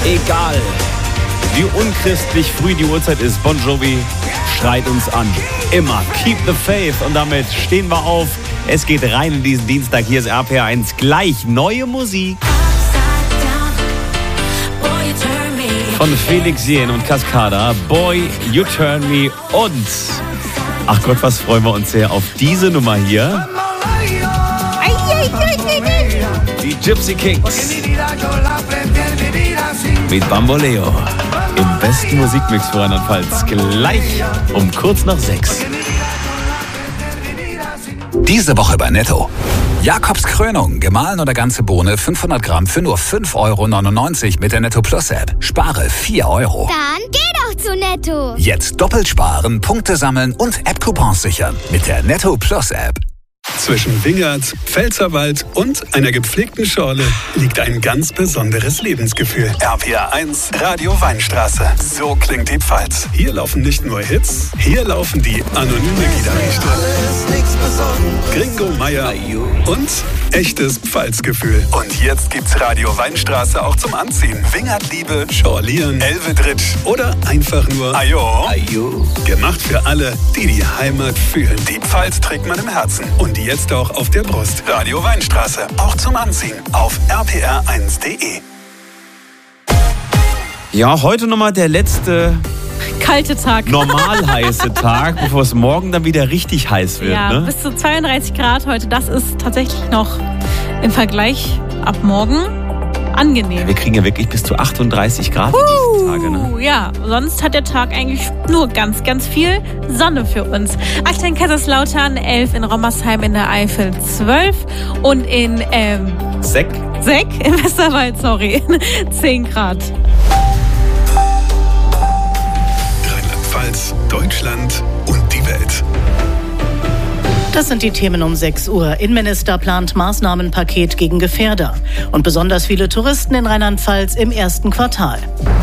Egal, wie unchristlich früh die Uhrzeit ist, Bon Jovi schreit uns an. Immer keep the faith. Und damit stehen wir auf. Es geht rein in diesen Dienstag. Hier ist RPR1. Gleich neue Musik von Felix Jähn und Cascada. Boy, You Turn Me. Und, ach Gott, was freuen wir uns sehr auf diese Nummer hier. Die Gypsy Kings mit Bamboleo im besten Musikmix für Rheinland-Pfalz. Gleich um kurz nach 6. Diese Woche bei Netto. Jakobs Krönung, gemahlen oder ganze Bohne, 500 Gramm für nur 5,99 € mit der Netto Plus App. Spare 4 €. Dann geh doch zu Netto. Jetzt doppelt sparen, Punkte sammeln und App-Coupons sichern mit der Netto Plus App. Zwischen Wingert, Pfälzerwald und einer gepflegten Schorle liegt ein ganz besonderes Lebensgefühl. RPR1, Radio Weinstraße. So klingt die Pfalz. Hier laufen nicht nur Hits, hier laufen die anonyme Gitarriste. Gringo Meier und echtes Pfalzgefühl. Und jetzt gibt's Radio Weinstraße auch zum Anziehen. Wingertliebe, Schorlieren, Elvedritsch oder einfach nur Ajo. Gemacht für alle, die die Heimat fühlen. Die Pfalz trägt man im Herzen. Und jetzt auch auf der Brust. Radio Weinstraße, auch zum Anziehen. Auf rpr1.de. Ja, heute nochmal der letzte kalte Tag. Normal heiße Tag, bevor es morgen dann wieder richtig heiß wird. Ja, ne? Bis zu 32 Grad heute. Das ist tatsächlich noch im Vergleich ab morgen angenehm. Wir kriegen ja wirklich bis zu 38 Grad in diesen Tagen. Ne? Ja, sonst hat der Tag eigentlich nur ganz, ganz viel Sonne für uns. 8 in Kaiserslautern, 11 in Rommersheim in der Eifel, 12 und in Seck im Westerwald, 10 Grad. Rheinland-Pfalz, Deutschland und die Welt. Das sind die Themen um 6 Uhr. Innenminister plant Maßnahmenpaket gegen Gefährder. Und besonders viele Touristen in Rheinland-Pfalz im ersten Quartal.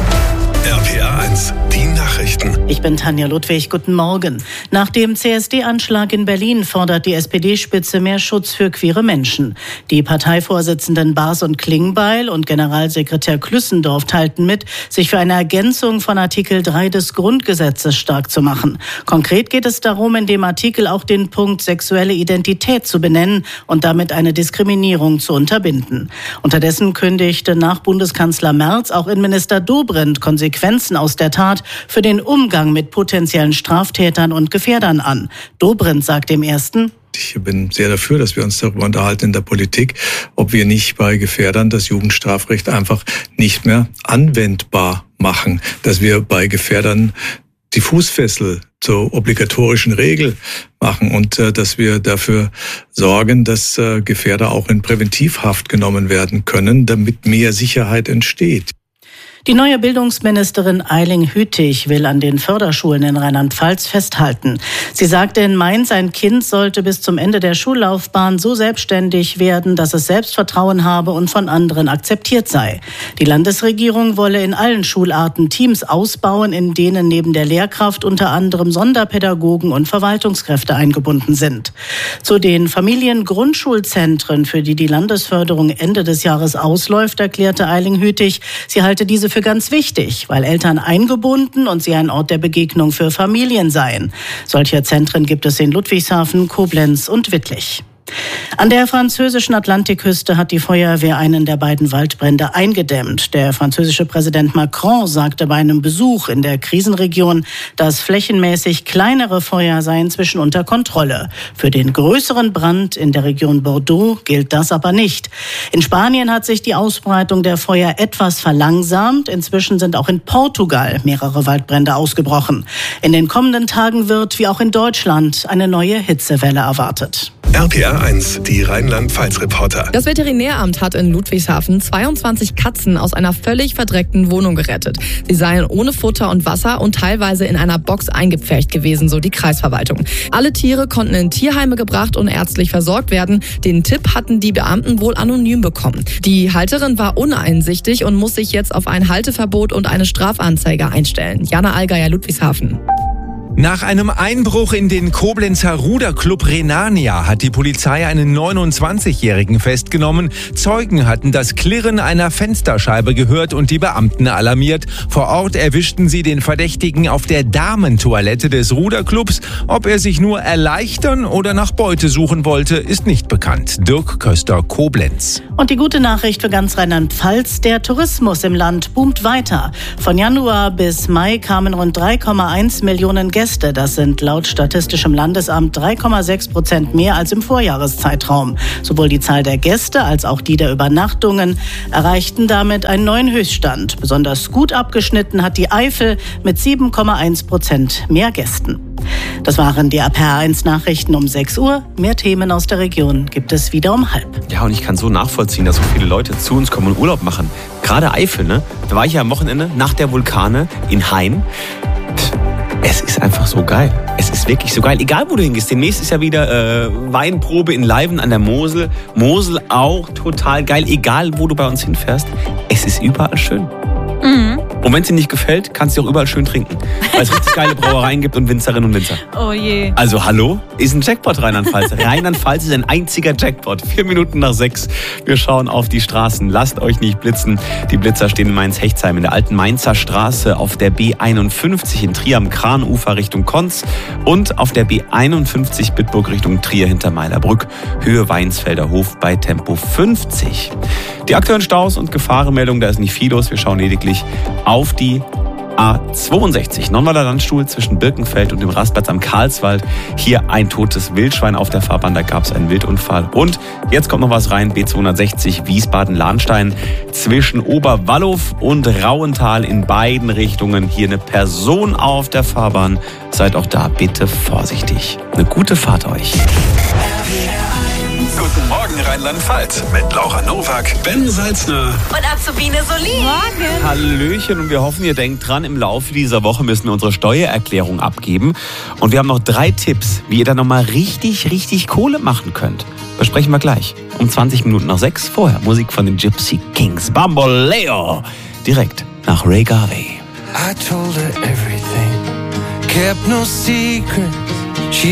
RPR1, die Nachrichten. Ich bin Tanja Ludwig, guten Morgen. Nach dem CSD-Anschlag in Berlin fordert die SPD-Spitze mehr Schutz für queere Menschen. Die Parteivorsitzenden Baas und Klingbeil und Generalsekretär Klüssendorf teilten mit, sich für eine Ergänzung von Artikel 3 des Grundgesetzes stark zu machen. Konkret geht es darum, in dem Artikel auch den Punkt sexuelle Identität zu benennen und damit eine Diskriminierung zu unterbinden. Unterdessen kündigte nach Bundeskanzler Merz auch Innenminister Dobrindt Konsequenzen aus der Tat für den Umgang mit potenziellen Straftätern und Gefährdern an. Dobrindt sagt im Ersten: Ich bin sehr dafür, dass wir uns darüber unterhalten in der Politik, ob wir nicht bei Gefährdern das Jugendstrafrecht einfach nicht mehr anwendbar machen, dass wir bei Gefährdern die Fußfessel zur obligatorischen Regel machen und dass wir dafür sorgen, dass Gefährder auch in Präventivhaft genommen werden können, damit mehr Sicherheit entsteht. Die neue Bildungsministerin Eiling Hütig will an den Förderschulen in Rheinland-Pfalz festhalten. Sie sagte in Mainz, ein Kind sollte bis zum Ende der Schullaufbahn so selbstständig werden, dass es Selbstvertrauen habe und von anderen akzeptiert sei. Die Landesregierung wolle in allen Schularten Teams ausbauen, in denen neben der Lehrkraft unter anderem Sonderpädagogen und Verwaltungskräfte eingebunden sind. Zu den Familiengrundschulzentren, für die die Landesförderung Ende des Jahres ausläuft, erklärte Eiling Hütig, sie halte diese für ganz wichtig, weil Eltern eingebunden und sie ein Ort der Begegnung für Familien seien. Solche Zentren gibt es in Ludwigshafen, Koblenz und Wittlich. An der französischen Atlantikküste hat die Feuerwehr einen der beiden Waldbrände eingedämmt. Der französische Präsident Macron sagte bei einem Besuch in der Krisenregion, dass flächenmäßig kleinere Feuer seien inzwischen unter Kontrolle. Für den größeren Brand in der Region Bordeaux gilt das aber nicht. In Spanien hat sich die Ausbreitung der Feuer etwas verlangsamt. Inzwischen sind auch in Portugal mehrere Waldbrände ausgebrochen. In den kommenden Tagen wird, wie auch in Deutschland, eine neue Hitzewelle erwartet. RPR1, die Rheinland-Pfalz-Reporter. Das Veterinäramt hat in Ludwigshafen 22 Katzen aus einer völlig verdreckten Wohnung gerettet. Sie seien ohne Futter und Wasser und teilweise in einer Box eingepfercht gewesen, so die Kreisverwaltung. Alle Tiere konnten in Tierheime gebracht und ärztlich versorgt werden. Den Tipp hatten die Beamten wohl anonym bekommen. Die Halterin war uneinsichtig und muss sich jetzt auf ein Halteverbot und eine Strafanzeige einstellen. Jana Allgeier, Ludwigshafen. Nach einem Einbruch in den Koblenzer Ruderclub Rhenania hat die Polizei einen 29-Jährigen festgenommen. Zeugen hatten das Klirren einer Fensterscheibe gehört und die Beamten alarmiert. Vor Ort erwischten sie den Verdächtigen auf der Damentoilette des Ruderclubs. Ob er sich nur erleichtern oder nach Beute suchen wollte, ist nicht bekannt. Dirk Köster, Koblenz. Und die gute Nachricht für ganz Rheinland-Pfalz: Der Tourismus im Land boomt weiter. Von Januar bis Mai kamen rund 3,1 Millionen Gäste. Das sind laut Statistischem Landesamt 3,6% mehr als im Vorjahreszeitraum. Sowohl die Zahl der Gäste als auch die der Übernachtungen erreichten damit einen neuen Höchststand. Besonders gut abgeschnitten hat die Eifel mit 7,1% mehr Gästen. Das waren die RPR1-Nachrichten um 6 Uhr. Mehr Themen aus der Region gibt es wieder um 12:30. Ja, und ich kann so nachvollziehen, dass so viele Leute zu uns kommen und Urlaub machen. Gerade Eifel, ne? Da war ich ja am Wochenende nach der Vulkane in Hain. Es ist einfach so geil. Es ist wirklich so geil. Egal, wo du hingehst. Demnächst ist ja wieder Weinprobe in Leiven an der Mosel. Mosel auch total geil. Egal, wo du bei uns hinfährst. Es ist überall schön. Mhm. Und wenn es dir nicht gefällt, kannst du auch überall schön trinken. Weil es richtig geile Brauereien gibt und Winzerinnen und Winzer. Oh je. Also hallo, ist ein Jackpot Rheinland-Pfalz. Rheinland-Pfalz ist ein einziger Jackpot. 4 Minuten nach 6. Wir schauen auf die Straßen. Lasst euch nicht blitzen. Die Blitzer stehen in Mainz-Hechtsheim in der alten Mainzer Straße, auf der B51 in Trier am Kranufer Richtung Konz und auf der B51 Bitburg Richtung Trier hinter Meilerbrück, Höhe Weinsfelder Hof bei Tempo 50. Die aktuellen Staus und Gefahrenmeldungen, da ist nicht viel los. Wir schauen lediglich auf die A62, Nonnweiler Landstuhl zwischen Birkenfeld und dem Rastplatz am Karlswald. Hier ein totes Wildschwein auf der Fahrbahn, da gab es einen Wildunfall. Und jetzt kommt noch was rein, B260 Wiesbaden-Lahnstein zwischen Oberwallow und Rauental in beiden Richtungen. Hier eine Person auf der Fahrbahn. Seid auch da bitte vorsichtig. Eine gute Fahrt euch. Guten Morgen Rheinland-Pfalz mit Laura Nowak, Ben Salzner Und Azubine Solin. Morgen. Hallöchen, und wir hoffen, ihr denkt dran, im Laufe dieser Woche müssen wir unsere Steuererklärung abgeben. Und wir haben noch 3 Tipps, wie ihr da nochmal richtig Kohle machen könnt. Besprechen wir gleich. Um 20 Minuten nach 6. Vorher Musik von den Gypsy Kings. Bamboleo. Direkt nach Ray Garvey. I told her everything, kept no secrets.